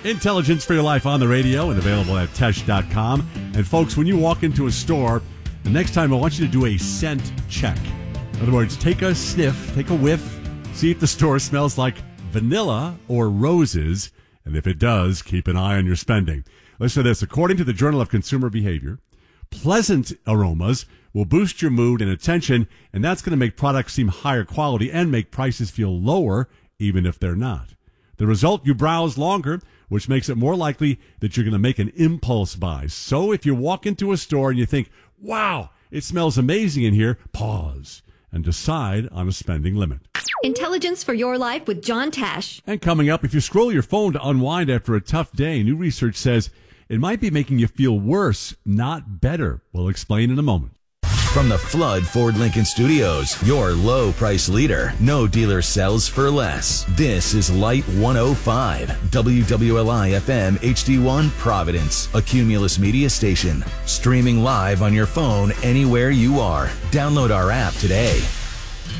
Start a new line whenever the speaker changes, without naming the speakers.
Intelligence for Your Life on the radio and available at Tesh.com. And folks, when you walk into a store, the next time I want you to do a scent check. In other words, take a sniff, take a whiff, see if the store smells like vanilla or roses. And if it does, keep an eye on your spending. Listen to this. According to the Journal of Consumer Behavior, pleasant aromas will boost your mood and attention, and that's going to make products seem higher quality and make prices feel lower, even if they're not. The result, you browse longer, which makes it more likely that you're going to make an impulse buy. So if you walk into a store and you think, wow, it smells amazing in here, pause and decide on a spending limit.
Intelligence for Your Life with John Tesh.
And coming up, if you scroll your phone to unwind after a tough day, new research says it might be making you feel worse, not better. We'll explain in a moment.
From the Flood Ford Lincoln Studios, your low price leader. No dealer sells for less. This is Light 105, WWLI FM HD1 Providence, a Cumulus media station. Streaming live on your phone anywhere you are. Download our app today.